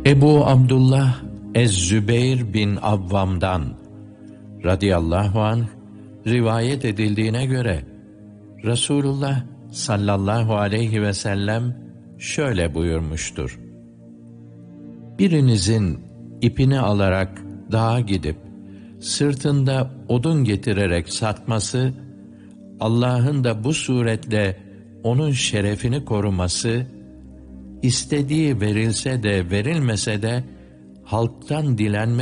Ebu Abdullah Ez-Zübeyr bin Avvam'dan radıyallahu anh rivayet edildiğine göre Resulullah sallallahu aleyhi ve sellem şöyle buyurmuştur: Birinizin ipini alarak dağa gidip sırtında odun getirerek satması, Allah'ın da bu suretle onun şerefini koruması, istediği verilse de verilmese de halktan dilenmesi